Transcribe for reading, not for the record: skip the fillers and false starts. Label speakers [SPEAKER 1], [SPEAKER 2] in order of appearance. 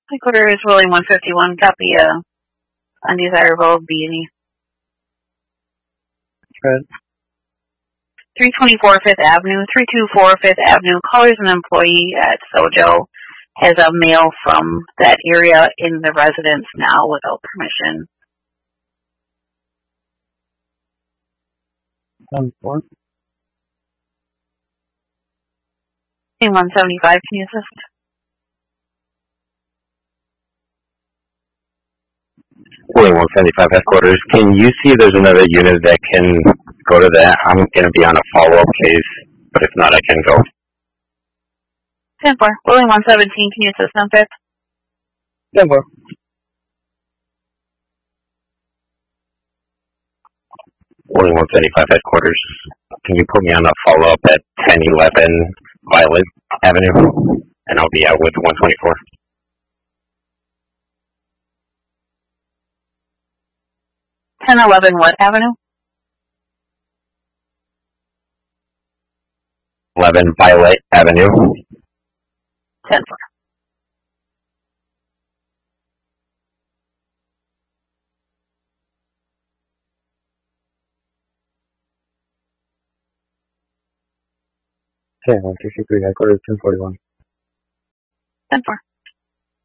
[SPEAKER 1] Headquarters Rolling 151, copy undesirable B&E.
[SPEAKER 2] Good.
[SPEAKER 1] 324 Fifth Avenue, 324 Fifth Avenue. Caller's an employee at Sojo. Has a mail from that area in the residence now without permission.
[SPEAKER 2] 174.
[SPEAKER 1] 175, can you assist?
[SPEAKER 3] Rolling 175 headquarters. Can you see if there's another unit that can go to that? I'm going to be on a follow-up case, but if not, I can go.
[SPEAKER 1] 10-4. Rolling 117, can you assist on 5th?
[SPEAKER 2] 10-4.
[SPEAKER 3] Rolling 175 headquarters. Can you put me on a follow-up at 1011 Violet Avenue? And I'll be out with 124.
[SPEAKER 1] 1011 what avenue?
[SPEAKER 3] 11 Violet Avenue.
[SPEAKER 1] 10-4.
[SPEAKER 2] Okay, 163 headquarters, 1041.
[SPEAKER 1] 10-4.